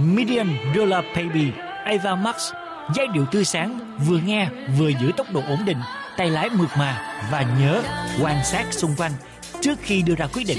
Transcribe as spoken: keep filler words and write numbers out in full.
Million Dollar Baby, Ava Max. Giai điệu tươi sáng, vừa nghe vừa giữ tốc độ ổn định, tay lái mượt mà và nhớ quan sát xung quanh trước khi đưa ra quyết định.